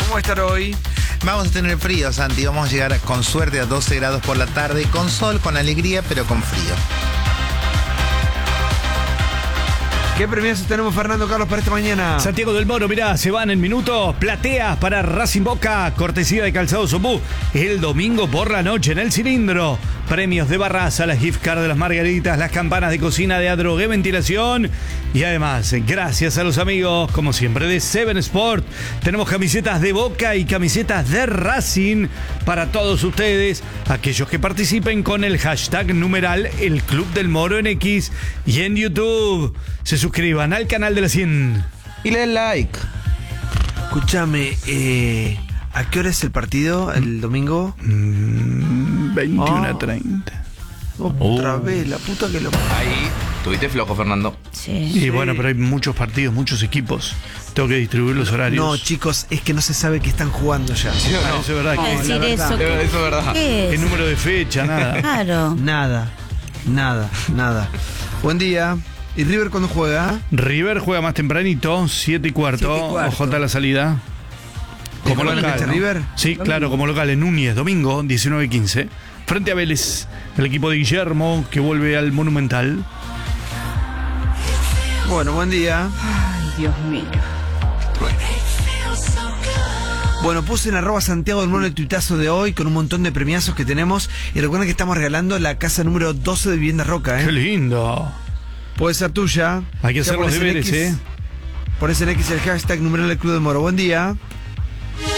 ¿Cómo va a estar hoy? Vamos a tener frío, Santi. Vamos a llegar con suerte a 12 grados por la tarde, con sol, con alegría, pero con frío. ¿Qué premios tenemos, Fernando Carlos, para esta mañana? Santiago del Moro, mirá, se van en minutos. Plateas para Racing Boca, cortesía de Calzados Ombú. El domingo por la noche en el Cilindro. Premios de Barraza, las gift card de las Margaritas, las campanas de cocina de Adrogué Ventilación. Y además, gracias a los amigos, como siempre, de Seven Sport, tenemos camisetas de Boca y camisetas de Racing para todos ustedes, aquellos que participen con el hashtag numeral El Club del Moro en X y en YouTube. Se suscriban al canal de la 100. Y le den like. Escúchame, ¿a qué hora es el partido el domingo? 21:30. Otra vez, la puta que lo... Ahí, tuviste flojo, Fernando. Sí. Y bueno, pero hay muchos partidos, muchos equipos. Tengo que distribuir los horarios. No, chicos, es que no se sabe qué están jugando ya. Eso es verdad. ¿Qué decir eso? Eso es verdad. ¿Qué ¿Qué es? número de fecha? Nada. Claro. Nada. Buen día. ¿Y River cuándo juega? River juega más tempranito, 7:15. 7:15. OJ la salida. Como ¿Juegan en local, este ¿no? River? Sí, claro, como local en Núñez, domingo, 19:15. Frente a Vélez, el equipo de Guillermo, que vuelve al Monumental. Bueno, buen día. Ay, Dios mío. Bueno, puse en @Santiago del Moro el tuitazo de hoy con un montón de premiazos que tenemos. Y recuerden que estamos regalando la casa número 12 de Vivienda Roca, ¡Qué lindo! Puede ser tuya. Hay que Ya hacer los pones en deberes, X, Pones en X el hashtag numeral del Club del Moro. Buen día.